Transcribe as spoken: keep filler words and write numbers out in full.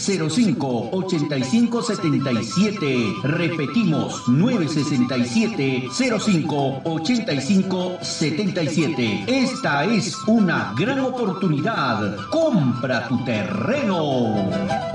cero cinco, ochenta y cinco, setenta y siete. Repetimos, nueve sesenta y siete, cero cinco, ochenta y cinco, setenta y siete. Esta es una gran oportunidad. Compra tu terreno.